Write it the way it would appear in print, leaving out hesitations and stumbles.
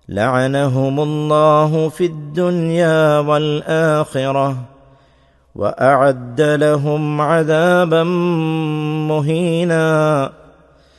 لعنهم الله في الدنيا والآخرة وأعد لهم عذابا مهينا.